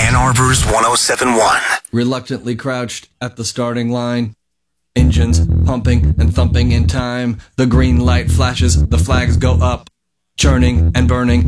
Ann Arbor's 107.1. Reluctantly crouched at the starting line. Engines pumping and thumping in time. The green light flashes, the flags go up. Churning and burning,